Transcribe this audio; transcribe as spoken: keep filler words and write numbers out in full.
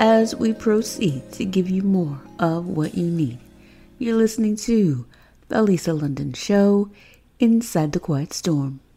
as we proceed to give you more of what you need. You're listening to The Lisa London Show, Inside the Quiet Storm.